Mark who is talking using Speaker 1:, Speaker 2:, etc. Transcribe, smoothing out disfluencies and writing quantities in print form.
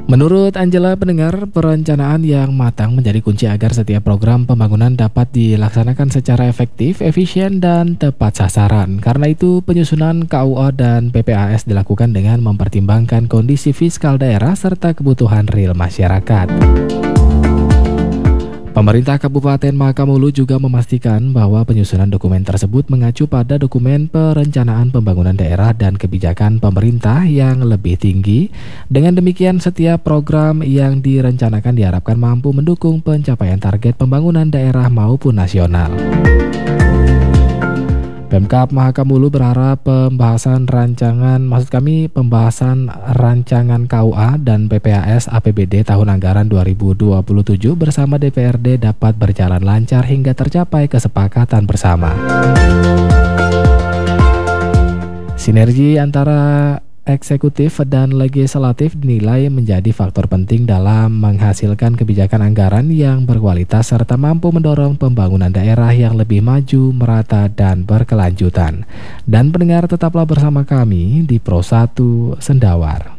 Speaker 1: Menurut Angela, pendengar, perencanaan yang matang menjadi kunci agar setiap program pembangunan dapat dilaksanakan secara efektif, efisien, dan tepat sasaran. Karena itu, penyusunan KUA dan PPAS dilakukan dengan mempertimbangkan kondisi fiskal daerah serta kebutuhan real masyarakat. Pemerintah Kabupaten Makamulu juga memastikan bahwa penyusunan dokumen tersebut mengacu pada dokumen perencanaan pembangunan daerah dan kebijakan pemerintah yang lebih tinggi. Dengan demikian, setiap program yang direncanakan diharapkan mampu mendukung pencapaian target pembangunan daerah maupun nasional. Pemkab Mahakamulu berharap pembahasan rancangan KUA dan PPAS APBD tahun anggaran 2027 bersama DPRD dapat berjalan lancar hingga tercapai kesepakatan bersama. Sinergi antara eksekutif dan legislatif dinilai menjadi faktor penting dalam menghasilkan kebijakan anggaran yang berkualitas serta mampu mendorong pembangunan daerah yang lebih maju, merata, dan berkelanjutan. Dan pendengar, tetaplah bersama kami di Pro 1 Sendawar.